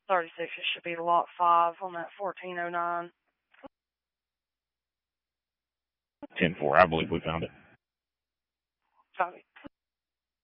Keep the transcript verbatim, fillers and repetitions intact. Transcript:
thirty-six, it should be lot five on that fourteen oh nine. ten four, I believe we found it. Copy.